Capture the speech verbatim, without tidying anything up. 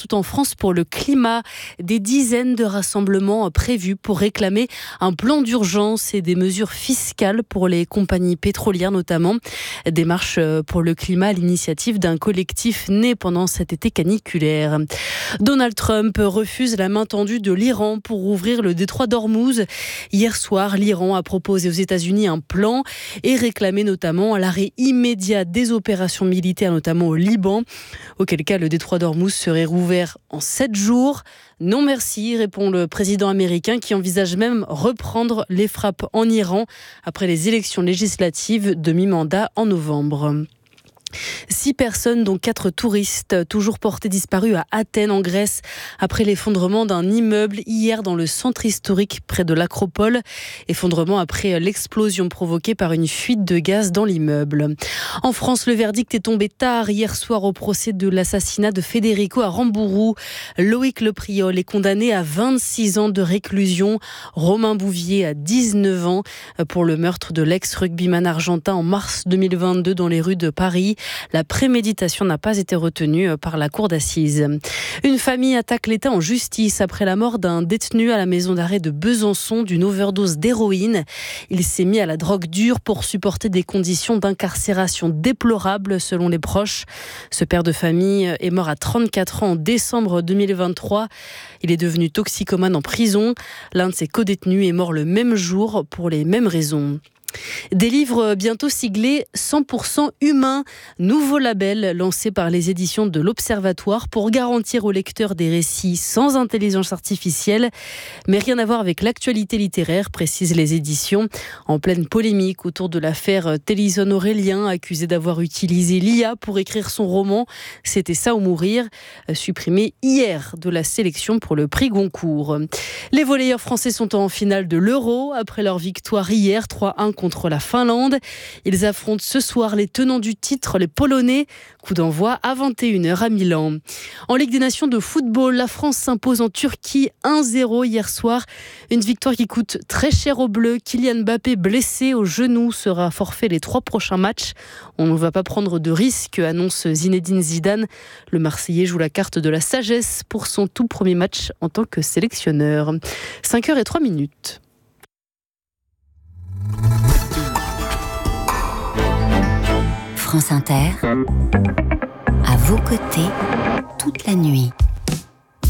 partout en France pour le climat. Des dizaines de rassemblements prévus pour réclamer un plan d'urgence et des mesures fiscales pour les compagnies pétrolières notamment. Des marches pour le climat à l'initiative d'un collectif né pendant cet été caniculaire. Donald Trump refuse la main tendue de l'Iran pour ouvrir le détroit d'Ormuz. Hier soir, l'Iran a proposé aux États-Unis un plan et réclamé notamment l'arrêt immédiat des opérations militaires, notamment au Liban, auquel cas le détroit d'Ormuz serait rouvert en sept jours. Non merci, répond le président américain qui envisage même reprendre les frappes en Iran après les élections législatives de mi-mandat en novembre. Six personnes, dont quatre touristes, toujours portés disparus à Athènes, en Grèce, après l'effondrement d'un immeuble hier dans le centre historique près de l'Acropole. Effondrement après l'explosion provoquée par une fuite de gaz dans l'immeuble. En France, le verdict est tombé tard hier soir au procès de l'assassinat de Federico à Rambourou. Loïc Lepriol est condamné à vingt-six ans de réclusion. Romain Bouvier à dix-neuf ans pour le meurtre de l'ex-rugbyman argentin en mars deux mille vingt-deux dans les rues de Paris. La préméditation n'a pas été retenue par la cour d'assises. Une famille attaque l'État en justice après la mort d'un détenu à la maison d'arrêt de Besançon d'une overdose d'héroïne. Il s'est mis à la drogue dure pour supporter des conditions d'incarcération déplorables selon les proches. Ce père de famille est mort à trente-quatre ans en décembre deux mille vingt-trois. Il est devenu toxicomane en prison. L'un de ses codétenus est mort le même jour pour les mêmes raisons. Des livres bientôt siglés cent pour cent humains, nouveau label lancé par les éditions de l'Observatoire pour garantir aux lecteurs des récits sans intelligence artificielle, mais rien à voir avec l'actualité littéraire, précisent les éditions. En pleine polémique autour de l'affaire Télisone Aurélien, accusée d'avoir utilisé l'I A pour écrire son roman « C'était ça ou mourir », supprimé hier de la sélection pour le prix Goncourt. Les volleyeurs français sont en finale de l'Euro après leur victoire hier trois un contre la Finlande. Ils affrontent ce soir les tenants du titre, les Polonais. Coup d'envoi à vingt et une heures à Milan. En Ligue des Nations de football, la France s'impose en Turquie un zéro hier soir. Une victoire qui coûte très cher aux Bleus. Kylian Mbappé, blessé au genou, sera forfait les trois prochains matchs. On ne va pas prendre de risques, annonce Zinedine Zidane. Le Marseillais joue la carte de la sagesse pour son tout premier match en tant que sélectionneur. cinq heures zéro trois minutes. France Inter, à vos côtés, toute la nuit.